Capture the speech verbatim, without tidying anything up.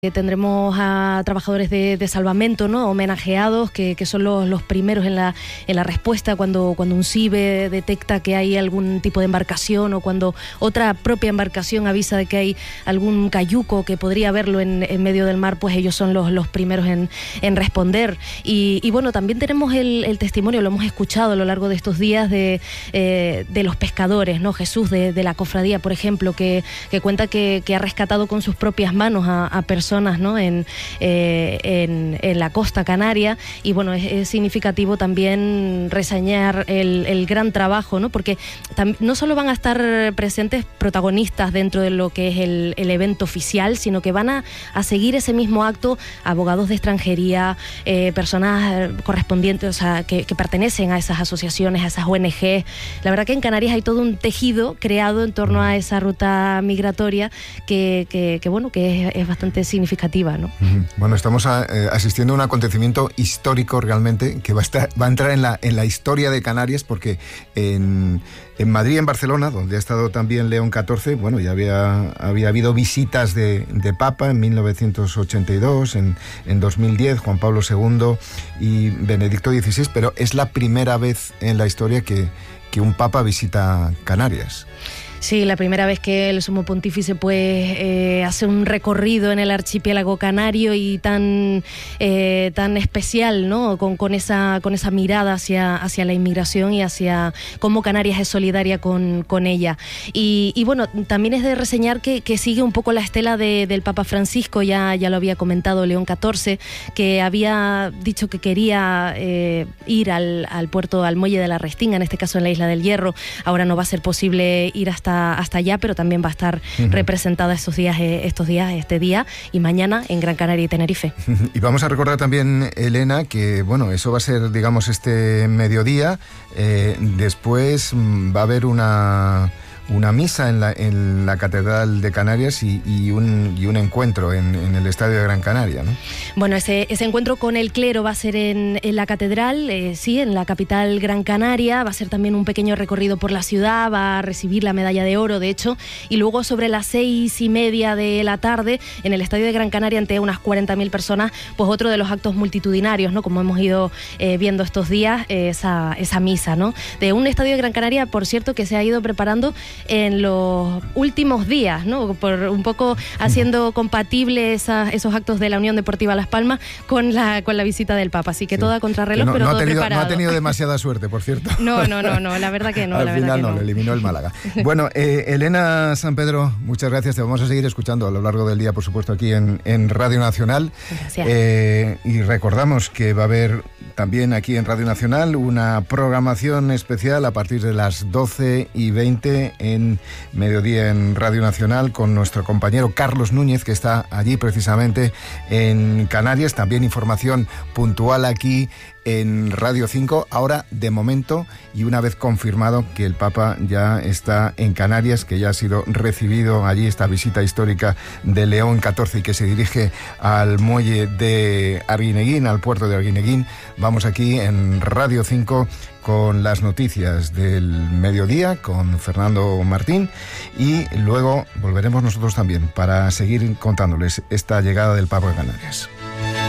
Tendremos a trabajadores de, de salvamento, ¿no?, homenajeados, que, que son los, los primeros en la, en la respuesta cuando, cuando un CIBE detecta que hay algún tipo de embarcación o cuando otra propia embarcación avisa de que hay algún cayuco que podría haberlo en, en medio del mar, pues ellos son los, los primeros en, en responder. Y, y bueno, también tenemos el, el testimonio, lo hemos escuchado a lo largo de estos días, de, eh, de los pescadores, ¿no? Jesús de, de la cofradía, por ejemplo, que, que cuenta que, que ha rescatado con sus propias manos a, a personas ¿no? en, eh, en, en la costa canaria, y bueno, es, es significativo también reseñar el, el gran trabajo, ¿no? Porque tam, no solo van a estar presentes protagonistas dentro de lo que es el, el evento oficial, sino que van a, a seguir ese mismo acto abogados de extranjería, eh, personas correspondientes, o sea, que, que pertenecen a esas asociaciones, a esas O N G. La verdad que en Canarias hay todo un tejido creado en torno a esa ruta migratoria que, que, que bueno, que es, es bastante significativa. significativa, ¿no? Bueno, estamos a, eh, asistiendo a un acontecimiento histórico realmente que va a, estar, va a entrar en la, en la historia de Canarias, porque en, en Madrid, en Barcelona, donde ha estado también León catorce, bueno, ya había, había habido visitas de, de Papa en mil novecientos ochenta y dos, en, en dos mil diez, Juan Pablo segundo y Benedicto dieciséis, pero es la primera vez en la historia que, que un Papa visita Canarias. Sí, la primera vez que el Sumo Pontífice pues eh, hace un recorrido en el archipiélago canario y tan eh, tan especial, ¿no? Con, con esa con esa mirada hacia, hacia la inmigración y hacia cómo Canarias es solidaria con, con ella. Y, y bueno, también es de reseñar que, que sigue un poco la estela de, del Papa Francisco, ya, ya lo había comentado León catorce, que había dicho que quería eh, ir al, al puerto, al muelle de la Restinga, en este caso en la Isla del Hierro. Ahora no va a ser posible ir hasta hasta allá, pero también va a estar uh-huh. representada estos días, estos días, este día y mañana en Gran Canaria y Tenerife. Y vamos a recordar también, Elena, que bueno, eso va a ser, digamos, este mediodía. Eh, después va a haber una una misa en la, en la Catedral de Canarias y, y, un, y un encuentro en, en el Estadio de Gran Canaria, ¿no? Bueno, ese, ese encuentro con el clero va a ser en, en la Catedral, eh, sí, en la capital Gran Canaria. Va a ser también un pequeño recorrido por la ciudad, va a recibir la medalla de oro, de hecho, y luego sobre las seis y media de la tarde, en el Estadio de Gran Canaria, ante unas cuarenta mil personas, pues otro de los actos multitudinarios, ¿no? Como hemos ido eh, viendo estos días, eh, esa, esa misa, ¿no? De un Estadio de Gran Canaria, por cierto, que se ha ido preparando en los últimos días, ¿no? Por un poco haciendo compatible esa, esos actos de la Unión Deportiva Las Palmas con la con la visita del Papa, así que sí. Todo a contrarreloj, no, pero no todo tenido, preparado. No ha tenido demasiada suerte, por cierto. No, no, no, no, la verdad que no. Al la final verdad que no, no, lo eliminó el Málaga. Bueno, eh, Elena San Pedro, muchas gracias, te vamos a seguir escuchando a lo largo del día, por supuesto, aquí en, en Radio Nacional. Gracias. Eh, y recordamos que va a haber también aquí en Radio Nacional una programación especial a partir de las doce y veinte en mediodía en Radio Nacional con nuestro compañero Carlos Núñez, que está allí precisamente en Canarias. También información puntual aquí en Radio cinco, ahora de momento, y una vez confirmado que el Papa ya está en Canarias, que ya ha sido recibido allí esta visita histórica de León catorce y que se dirige al muelle de Arguineguín, al puerto de Arguineguín. Vamos aquí en Radio cinco con las noticias del mediodía con Fernando Martín, y luego volveremos nosotros también para seguir contándoles esta llegada del Papa a Canarias.